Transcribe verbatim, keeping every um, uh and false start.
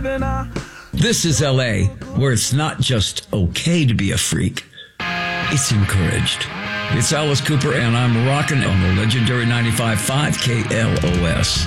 This is L A, where it's not just okay to be a freak, it's encouraged. It's Alice Cooper, and I'm rocking on the legendary ninety-five point five K L O S.